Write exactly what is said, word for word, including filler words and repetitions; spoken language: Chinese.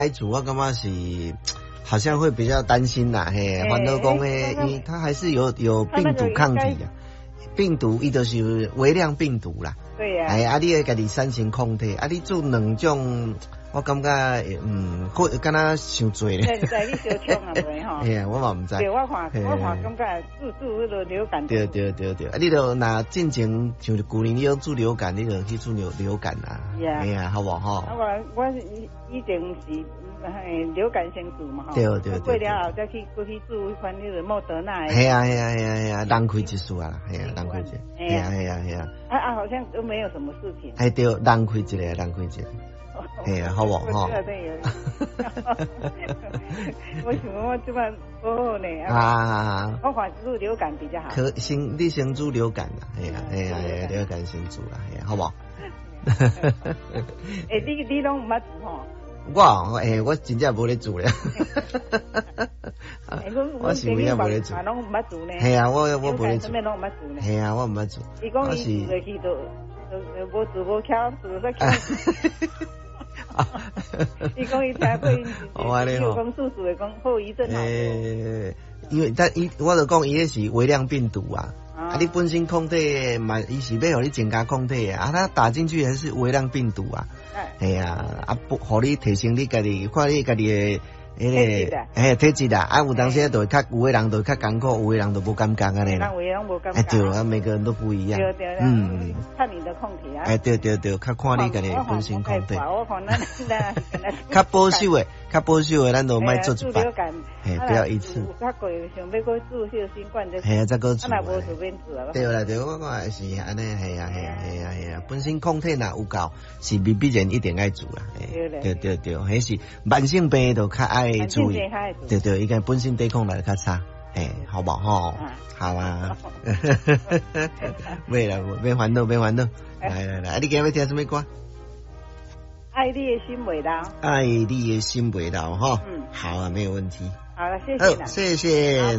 爱煮我感觉是好像会比较担心啦，嘿，烦恼讲诶，因为它还是有有病毒抗体啊，病毒伊就是微量病毒啦。 对呀、啊。 哎，啊，你会家己产生抗体，啊，你做两种。我感觉嗯，好，敢若伤多咧。 现在你小冲啊，袂吼。 哎呀，我嘛唔知。 对，我看，我看，感觉注注迄个流感。 对对对对，啊，你著若进前像旧年你要做流感，你著去做流流感啊。哎呀，好无吼？ 啊，我我以以前是嘿流感先做嘛吼。 对对对。 过了后再去过去做一款迄个莫德纳。 系啊系啊系啊系啊，浪费一次啊，系啊浪费一次。系啊系啊系啊。 啊啊，好像都没有什么事情。 系对，浪费一个，浪费一个。系啊，好无吼？ 我想我即摆好好呢。 啊！ 我看做流感比较好。 可先你先做流感啦，系啊系啊系啊，流感先做啦，系啊，好无？ 诶，你你拢毋捌做吼？ 我诶，我真正无咧做咧。我是有影无咧做。 拢毋捌做呢。 系啊，我我无咧做。 咩拢毋捌做呢？ 系啊，我毋捌做。 伊讲伊做去都都无做无巧，做煞巧。伊讲伊听过，伊有讲叔叔的讲后遗症好。 诶，因为但伊，我就讲伊迄是微量病毒啊，啊，你本身抗体嘛，伊是要互你增加抗体啊，啊，它打进去还是微量病毒啊，系啊，啊，不，互你提升你家己，看你家己的。 迄个， 诶，体质啦，啊，有当时就会较，有的人就较艰苦，有的人就无感觉安尼啦。 有的人无感觉。 哎，对啊，每个人都不一样。 对对嗯，看你的抗体啊。 哎，对对对，较看你家己本身抗体。 我看咱咱较保守的，较保守的，咱就莫做一摆。哎，不要一次。 有较贵，想要过做迄个新冠的。 系啊，再过做。 啊，若无就免做啊。 对啦对，我讲也是安尼，系啊系啊系啊系啊，本身抗体若有够，是必必然一定爱做啦。对对对对，迄是慢性病就较爱注意。对对，伊个本身抵抗力较差，诶，好无吼？好啊。袂啦，别烦恼，别烦恼。来来来，你今日要听什么歌？ 爱你的心未老。 爱你的心未老，哈。 嗯。 好啊，没有问题。 好了，谢谢。 谢谢。